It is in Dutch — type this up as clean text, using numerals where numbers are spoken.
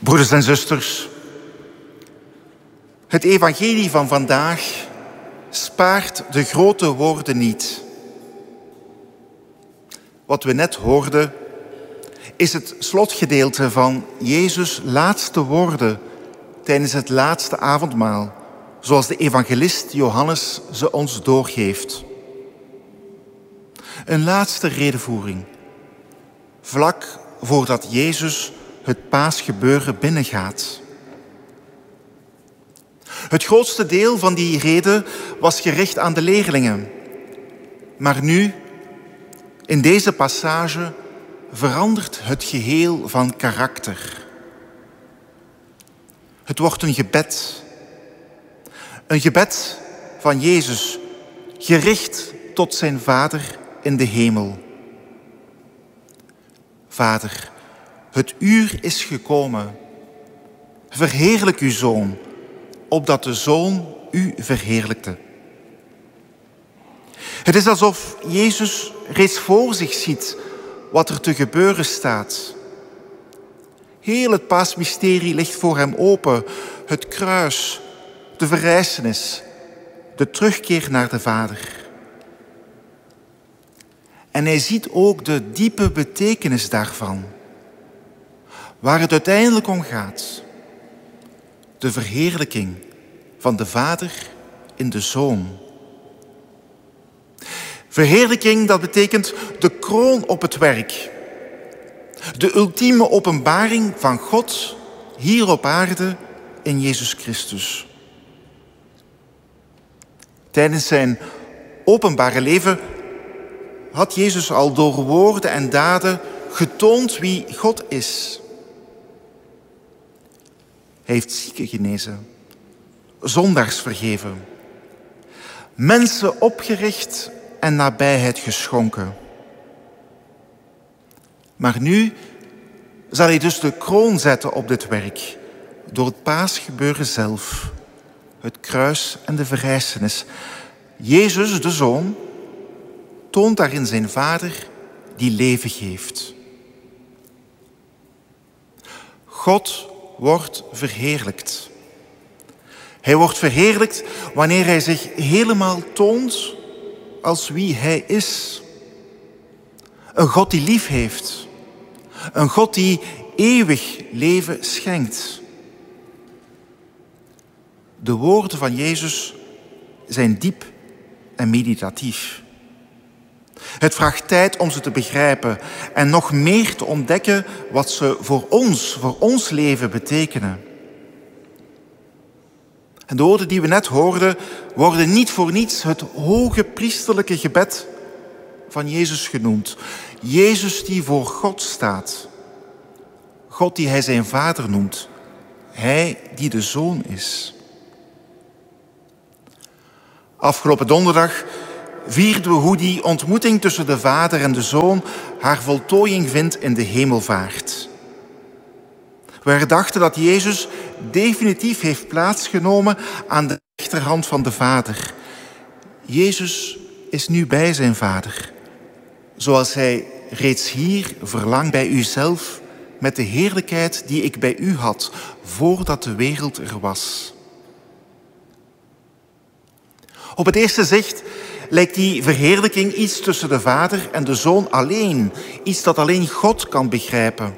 Broeders en zusters, het evangelie van vandaag spaart de grote woorden niet. Wat we net hoorden is het slotgedeelte van Jezus' laatste woorden tijdens het laatste avondmaal, zoals de evangelist Johannes ze ons doorgeeft. Een laatste redevoering, vlak voordat Jezus het paasgebeuren binnengaat. Het grootste deel van die rede was gericht aan de leerlingen. Maar nu, in deze passage, verandert het geheel van karakter. Het wordt een gebed. Een gebed van Jezus, gericht tot zijn Vader in de hemel. Vader, het uur is gekomen. Verheerlijk uw Zoon, opdat de Zoon u verheerlijkte. Het is alsof Jezus reeds voor zich ziet wat er te gebeuren staat. Heel het paasmysterie ligt voor hem open. Het kruis, de verrijzenis, de terugkeer naar de Vader. En hij ziet ook de diepe betekenis daarvan. Waar het uiteindelijk om gaat. De verheerlijking van de Vader in de Zoon. Verheerlijking, dat betekent de kroon op het werk. De ultieme openbaring van God hier op aarde in Jezus Christus. Tijdens zijn openbare leven had Jezus al door woorden en daden getoond wie God is. Hij heeft zieken genezen, zondaars vergeven, mensen opgericht en nabijheid geschonken. Maar nu zal hij dus de kroon zetten op dit werk, door het paasgebeuren zelf, het kruis en de verrijzenis. Jezus, de Zoon, toont daarin zijn Vader die leven geeft. God wordt verheerlijkt. Hij wordt verheerlijkt wanneer hij zich helemaal toont als wie hij is. Een God die lief heeft. Een God die eeuwig leven schenkt. De woorden van Jezus zijn diep en meditatief. Het vraagt tijd om ze te begrijpen en nog meer te ontdekken wat ze voor ons leven betekenen. En de woorden die we net hoorden, worden niet voor niets het hoge priesterlijke gebed van Jezus genoemd. Jezus die voor God staat. God die hij zijn Vader noemt. Hij die de Zoon is. Afgelopen donderdag vierden we hoe die ontmoeting tussen de Vader en de Zoon haar voltooiing vindt in de hemelvaart. We herdachten dat Jezus definitief heeft plaatsgenomen aan de rechterhand van de Vader. Jezus is nu bij zijn Vader, zoals hij reeds hier verlangt bij uzelf met de heerlijkheid die ik bij u had, voordat de wereld er was. Op het eerste zicht lijkt die verheerlijking iets tussen de Vader en de Zoon alleen. Iets dat alleen God kan begrijpen.